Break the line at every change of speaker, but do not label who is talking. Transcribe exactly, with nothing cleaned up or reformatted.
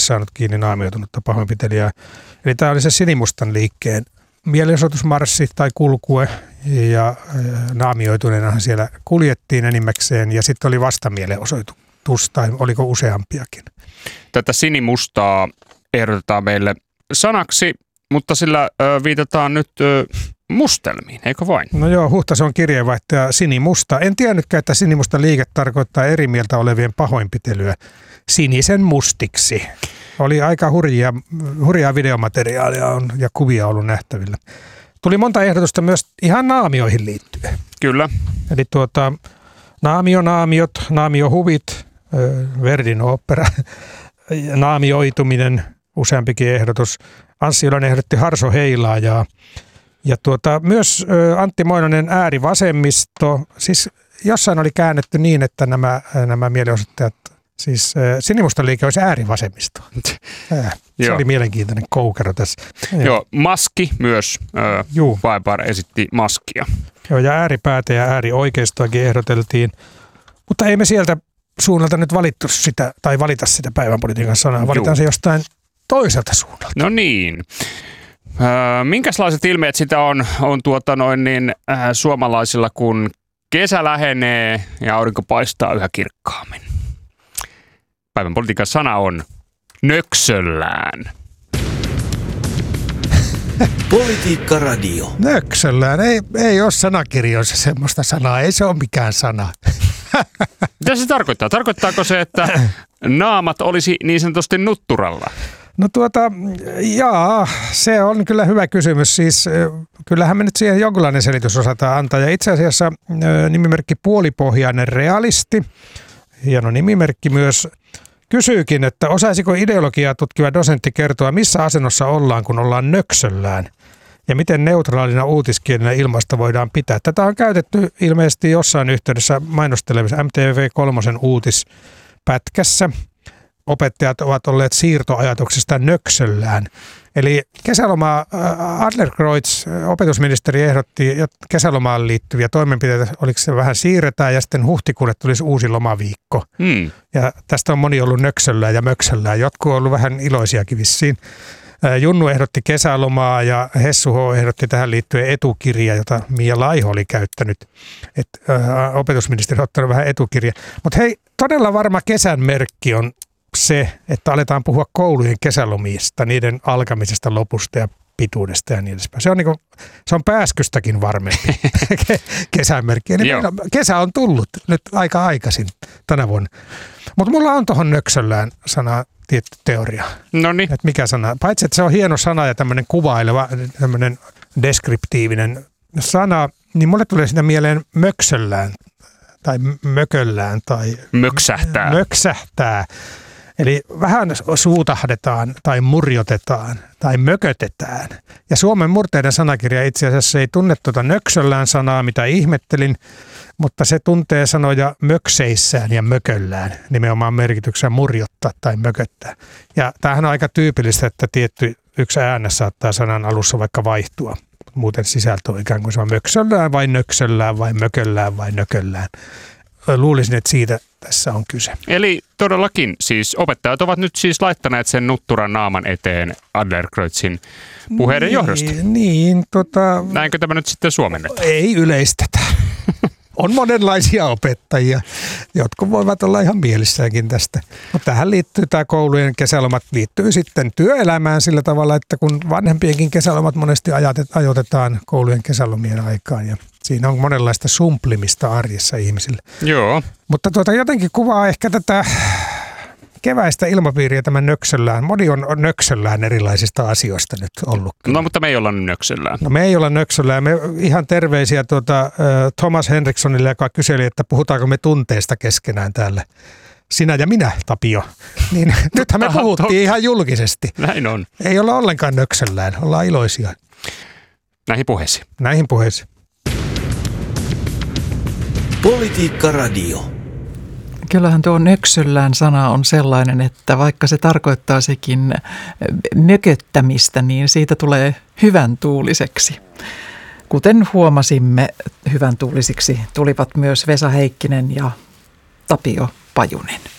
saanut kiinni naamioitunutta pahoinpitelijää. Eli tämä oli se Sinimustan liikkeen mielenosoitusmarssi tai kulkue, ja naamioituneenahan siellä kuljettiin enimmäkseen, ja sitten oli vastamielenosoitus, tai oliko useampiakin.
Tätä sinimustaa ehdotetaan meille sanaksi, mutta sillä ö, viitataan nyt ö, mustelmiin, eikö vain?
No joo, Huhtason kirjeenvaihtaja Sinimusta. En tiennytkään, että Sinimusta liike tarkoittaa eri mieltä olevien pahoinpitelyä sinisen mustiksi. Oli aika hurjia, hurjaa videomateriaalia on, ja kuvia ollut nähtävillä. Tuli monta ehdotusta myös ihan naamioihin liittyen.
Kyllä.
Eli tuota, naamionaamiot, naamiohuvit, Verdin opera, naamioituminen, useampikin ehdotus. Anssi Ylönen ehdotti Harso Heilaajaa. Ja tuota, myös Antti Moinonen äärivasemmisto. Siis jossain oli käännetty niin, että nämä, nämä mielenosoittajat, siis Sinimustan liike olisi äärivasemmisto. Se oli mielenkiintoinen koukero tässä.
Joo, maski myös. Vaipar esitti maskia.
Joo, ja ääripäätä ja äärioikeistoakin ehdoteltiin. Mutta ei me sieltä suunnalta nyt valittu sitä, tai valita sitä päivänpolitiikan sanaa. Valitaan Juh. se jostain toiselta suunnalta.
No niin. Äh, minkälaiset ilmeet sitä on, on tuota noin niin, äh, suomalaisilla, kun kesä lähenee ja aurinko paistaa yhä kirkkaammin? Päivän politiikan sana on nöksöllään.
Politiikka Radio.
Nöksöllään. Ei, ei ole sanakirjoissa semmoista sanaa. Ei se ole mikään sana.
Mitä se tarkoittaa? Tarkoittaako se, että naamat olisi niin sanotusti nutturalla?
No tuota, jaa, se on kyllä hyvä kysymys. Siis kyllähän me nyt siihen jonkinlainen selitys osataan antaa. Ja itse asiassa nimimerkki Puolipohjainen realisti, hieno nimimerkki myös, kysyykin, että osaisiko ideologiaa tutkiva dosentti kertoa, missä asennossa ollaan, kun ollaan nöksöllään, ja miten neutraalina uutiskielenä ilmaista voidaan pitää. Tätä on käytetty ilmeisesti jossain yhteydessä mainostelemisessa M T V kolme uutispätkässä. Opettajat ovat olleet siirtoajatuksesta nöksöllään. Eli kesäloma Adlercreutz, opetusministeri, ehdotti kesälomaan liittyviä toimenpiteitä, oliko se vähän siirretään ja sitten huhtikuulle tulisi uusi lomaviikko. Hmm. Ja tästä on moni ollut nöksöllään ja möksöllään. Jotkut on ollut vähän iloisiakin vissiin. Junnu ehdotti kesälomaa ja Hessu H. ehdotti tähän liittyen etukirja, jota Mia Laiho oli käyttänyt. Et, ä, opetusministeri on ottanut vähän etukirja. Mutta hei, todella varma kesän merkki on se, että aletaan puhua koulujen kesälomista, niiden alkamisesta, lopusta ja pituudesta ja niin edespäin. Se on, niin kuin, se on pääskystäkin varmempi kesämerkki. Eli kesä on tullut nyt aika aikaisin tänä vuonna. Mutta mulla on tuohon nöksöllään sana tietty teoria.
Noniin.
Että mikä sana? Paitsi, että se on hieno sana ja tämmöinen kuvaileva, tämmöinen deskriptiivinen sana, niin mulle tulee sitä mieleen möksöllään tai mököllään tai
möksähtää.
möksähtää. Eli vähän suutahdetaan tai murjotetaan tai mökötetään. Ja Suomen murteiden sanakirja itse asiassa ei tunne tuota nöksöllään sanaa, mitä ihmettelin, mutta se tuntee sanoja mökseissään ja mököllään, nimenomaan merkityksessä murjottaa tai mököttää. Ja tämähän on aika tyypillistä, että tietty yksi ääne saattaa sanan alussa vaikka vaihtua. Muuten sisältö on ikään kuin se on möksöllään vai nöksöllään vai mököllään vai nököllään. Luulisin, että siitä tässä on kyse.
Eli todellakin siis opettajat ovat nyt siis laittaneet sen nutturan naaman eteen Adlercreutzin puheiden
niin,
johdosta.
Niin, tota...
Näinkö tämä nyt sitten suomennetaan?
Ei yleistetä. On monenlaisia opettajia, jotka voivat olla ihan mielissäänkin tästä. Mutta tähän liittyy tämä koulujen kesälomat, liittyy sitten työelämään sillä tavalla, että kun vanhempienkin kesälomat monesti ajoitetaan koulujen kesälomien aikaan ja siinä on monenlaista sumplimista arjessa ihmisille.
Joo.
Mutta tuota, jotenkin kuvaa ehkä tätä keväistä ilmapiiriä tämän nöksöllään. Moni on nöksöllään erilaisista asioista nyt ollut.
No, mutta me ei olla nöksöllään.
No, me ei olla nöksöllään. Me ihan terveisiä tuota, Thomas Henrikssonille, joka kyseli, että puhutaanko me tunteista keskenään täällä. Sinä ja minä, Tapio. Niin nythän me puhuttiin ihan julkisesti.
Näin on.
Ei olla ollenkaan nöksöllään. Ollaan iloisia.
Näihin puheisiin.
Näihin puheisiin.
Politiikka Radio.
Kyllähän tuo nöksöllään sana on sellainen, että vaikka se tarkoittaa sekin mököttämistä, niin siitä tulee hyvän tuuliseksi. Kuten huomasimme, hyvän tuulisiksi tulivat myös Vesa Heikkinen ja Tapio Pajunen.